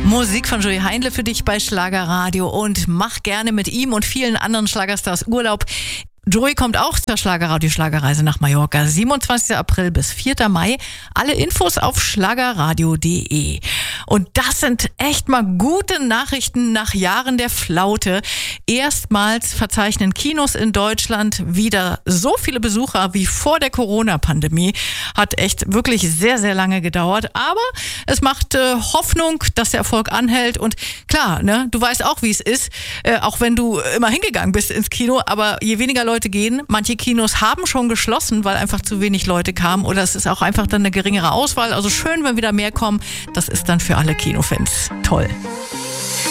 Musik von Joey Heindle für dich bei Schlagerradio und mach gerne mit ihm und vielen anderen Schlagerstars Urlaub. Joey kommt auch zur Schlagerradio-Schlagerreise nach Mallorca, 27. April bis 4. Mai. Alle Infos auf schlagerradio.de. Und das sind echt mal gute Nachrichten nach Jahren der Flaute. Erstmals verzeichnen Kinos in Deutschland wieder so viele Besucher wie vor der Corona-Pandemie. Hat echt wirklich sehr, sehr lange gedauert. Aber es macht Hoffnung, dass der Erfolg anhält. Und klar, ne, du weißt auch, wie es ist, auch wenn du immer hingegangen bist ins Kino. Aber je weniger Leute gehen, manche Kinos haben schon geschlossen, weil einfach zu wenig Leute kamen. Oder es ist auch einfach dann eine geringere Auswahl. Also schön, wenn wieder mehr kommen. Das ist dann für alle Kinofans toll.